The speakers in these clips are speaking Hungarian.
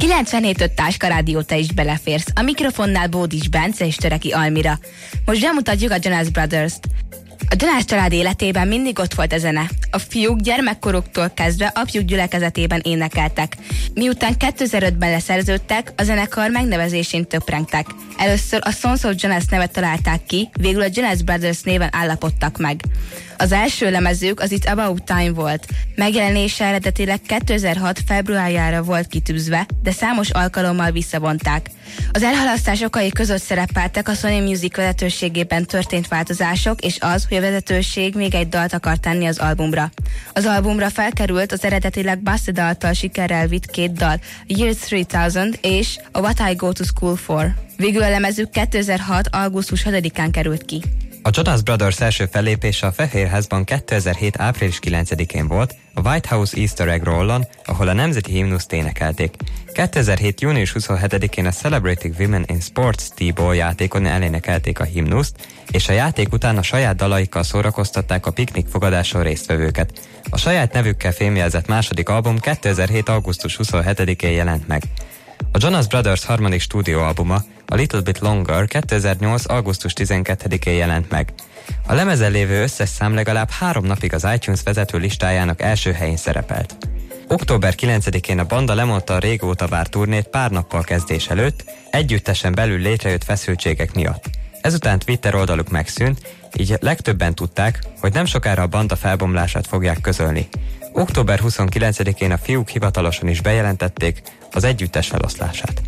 97.5 Táska Rádió, te is beleférsz. A mikrofonnál Bódis Bence és Töreki Almira. Most bemutatjuk a Jonas Brothers-t. A Jonas család életében mindig ott volt a zene. A fiúk gyermekkoruktól kezdve apjuk gyülekezetében énekeltek. Miután 2005-ben leszerződtek, a zenekar megnevezésén töprengtek. Először a Sons of Jonas nevet találták ki, végül a Jonas Brothers néven állapodtak meg. Az első lemezük az It's About Time volt. Megjelenése eredetileg 2006. februárjára volt kitűzve, de számos alkalommal visszavonták. Az elhalasztás okai között szerepeltek a Sony Music vezetőségében történt változások, és az, hogy a vezetőség még egy dalt akar tenni az albumra. Az albumra felkerült az eredetileg Busted által sikerrel vitt két dal, a Year 3000 és a What I Go to School For. Végül a lemezük 2006. augusztus 6-án került ki. A Jonas Brothers első fellépése a Fehérházban 2007. április 9-én volt, a White House Easter Egg Rollon, ahol a nemzeti himnuszt énekelték. 2007. június 27-én a Celebrating Women in Sports T-ball játékon elénekelték a himnuszt, és a játék után a saját dalaikkal szórakoztatták a piknik fogadáson résztvevőket. A saját nevükkel fémjelzett második album 2007. augusztus 27-én jelent meg. A Jonas Brothers harmadik stúdióalbuma, a Little Bit Longer 2008. augusztus 12-én jelent meg. A lemezen lévő összes szám legalább 3 napig az iTunes vezető listájának első helyén szerepelt. Október 9-én a banda lemondta a régóta várt turnét pár nappal kezdés előtt, együttesen belül létrejött feszültségek miatt. Ezután Twitter oldaluk megszűnt, így legtöbben tudták, hogy nem sokára a banda felbomlását fogják közölni. Október 29-én a fiúk hivatalosan is bejelentették az együttes feloszlását.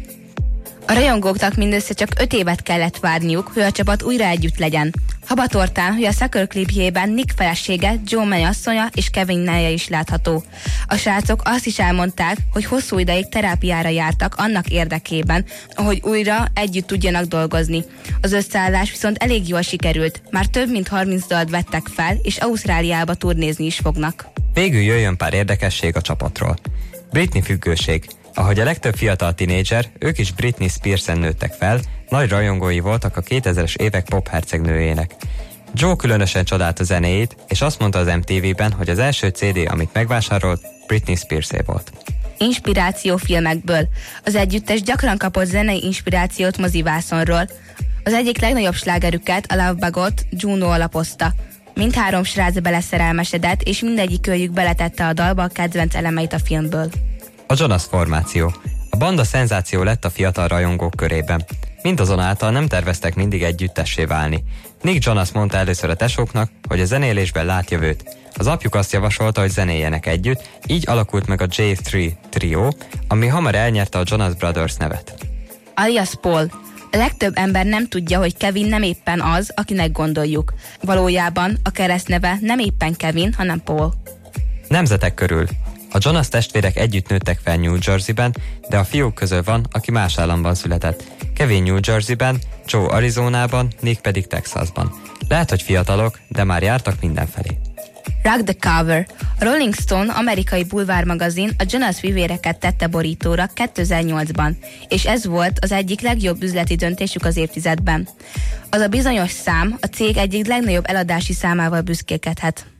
A rajongóknak mindössze csak 5 évet kellett várniuk, hogy a csapat újra együtt legyen. Habatortán, hogy a Sucker klipjében Nick felesége, Joe mennyasszonya és Kevin neje is látható. A srácok azt is elmondták, hogy hosszú ideig terápiára jártak annak érdekében, hogy újra együtt tudjanak dolgozni. Az összeállás viszont elég jól sikerült, már több mint 30 dalt vettek fel, és Ausztráliába turnézni is fognak. Végül jöjjön pár érdekesség a csapatról. Britney függőség. Ahogy a legtöbb fiatal tinédzser, ők is Britney Spearsen nőttek fel, nagy rajongói voltak a 2000-es évek pop hercegnőjének. Joe különösen csodált a zenéjét, és azt mondta az MTV-ben, hogy az első CD, amit megvásárolt, Britney Spearsé volt. Inspirációfilmekből. Az együttes gyakran kapott zenei inspirációt mozivászonról. Az egyik legnagyobb slágerüket, a Love Bugot Juno alapozta. Mindhárom srác beleszerelmesedett, és mindegyikőjük beletette a dalba a kedvenc elemeit a filmből. A Jonas formáció. A banda szenzáció lett a fiatal rajongók körében. Mindazonáltal nem terveztek mindig együttessé válni. Nick Jonas mondta először a tesóknak, hogy a zenélésben lát jövőt. Az apjuk azt javasolta, hogy zenéljenek együtt, így alakult meg a J3 Trio, ami hamar elnyerte a Jonas Brothers nevet. Alias Paul. A legtöbb ember nem tudja, hogy Kevin nem éppen az, akinek gondoljuk. Valójában a keresztneve nem éppen Kevin, hanem Paul. Nemzetek körül. A Jonas testvérek együtt nőttek fel New Jerseyben, de a fiúk közül van, aki más államban született. Kevin New Jerseyben, Joe Arizonában, Nick pedig Texasban. Lehet, hogy fiatalok, de már jártak mindenfelé. Rock the Cover. A Rolling Stone amerikai bulvármagazin a Jonas fivéreket tette borítóra 2008-ban, és ez volt az egyik legjobb üzleti döntésük az évtizedben. Az a bizonyos szám a cég egyik legnagyobb eladási számával büszkélkedhet.